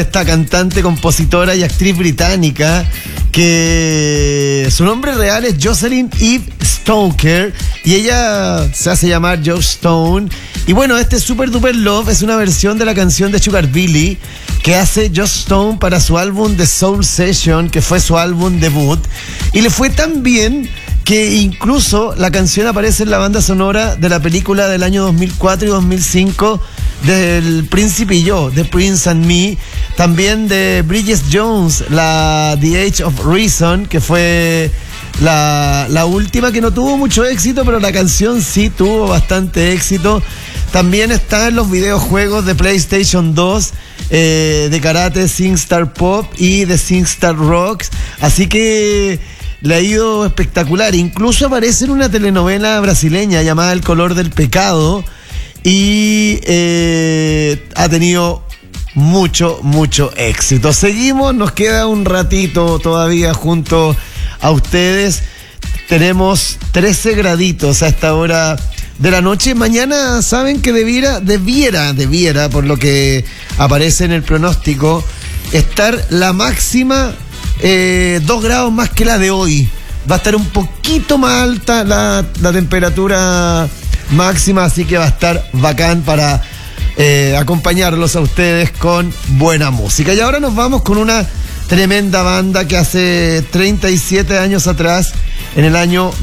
Esta cantante, compositora y actriz británica, que su nombre real es Jocelyn Eve Stoker y ella se hace llamar Joss Stone. Y bueno, este Super Duper Love es una versión de la canción de Sugar Billy que hace Joss Stone para su álbum The Soul Session, que fue su álbum debut, y le fue tan bien que incluso la canción aparece en la banda sonora de la película del año 2004 y 2005 del Príncipe y yo, The Prince and Me, también de Bridget Jones, la The Age of Reason, que fue la última, que no tuvo mucho éxito, pero la canción sí tuvo bastante éxito. También está en los videojuegos de PlayStation 2 de karate SingStar Pop y de SingStar Rocks, así que le ha ido espectacular. Incluso aparece en una telenovela brasileña llamada El color del pecado y ha tenido mucho éxito. Seguimos, nos queda un ratito todavía junto a ustedes. Tenemos 13 graditos a esta hora de la noche. Mañana saben que debiera, por lo que aparece en el pronóstico, estar la máxima 2 grados más que la de hoy. Va a estar un poquito más alta la temperatura máxima, así que va a estar bacán para acompañarlos a ustedes con buena música. Y ahora nos vamos con una tremenda banda que hace 37 años atrás, en el año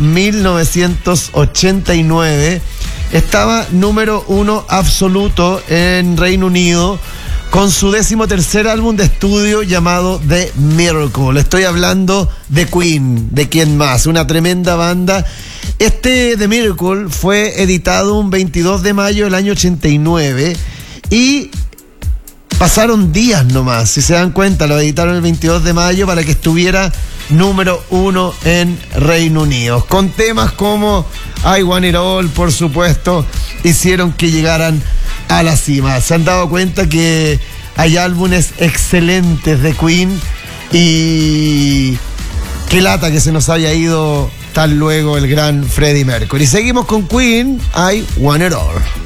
1989, estaba número 1 absoluto en Reino Unido con su 13º álbum de estudio llamado The Miracle. Estoy hablando de Queen, de quién más, una tremenda banda. Este The Miracle fue editado un 22 de mayo del año 89 y pasaron días nomás, si se dan cuenta, lo editaron el 22 de mayo para que estuviera número 1 en Reino Unido. Con temas como I Want It All, por supuesto, hicieron que llegaran a la cima. Se han dado cuenta que hay álbumes excelentes de Queen y qué lata que se nos haya ido tan luego el gran Freddie Mercury. Seguimos con Queen, I Want It All.